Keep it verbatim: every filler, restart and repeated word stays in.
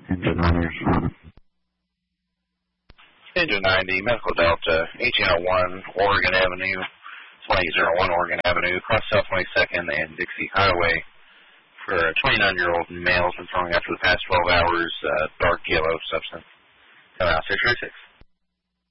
Engine nine, your service. Engine ninety, Medical Delta, eighteen oh one Oregon Avenue, twenty oh one Oregon Avenue, across South twenty-second and Dixie Highway, for a twenty-nine-year-old male who's been throwing up for the past twelve hours, uh, dark yellow substance. Come out six three six.